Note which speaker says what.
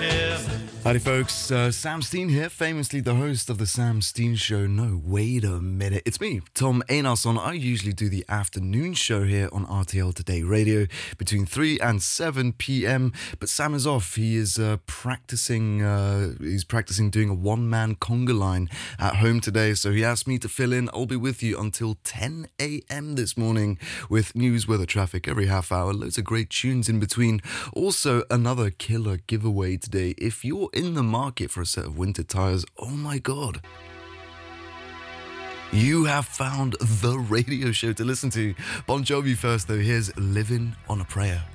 Speaker 1: Howdy folks, Sam Steen here, famously the host of the Sam Steen Show. No, wait a minute, it's me, Tom Einarsson. I usually do the afternoon show here on RTL Today Radio between 3 and 7 p.m, but Sam is off. He is practicing doing a one-man conga line at home today, so he asked me to fill in. I'll be with you until 10 a.m. this morning with news, weather, traffic every half hour, loads of great tunes in between. Also, another killer giveaway today. If you're in the market for a set of winter tires, oh my god, you have found the radio show to listen to. Bon Jovi first though, here's Living on a Prayer.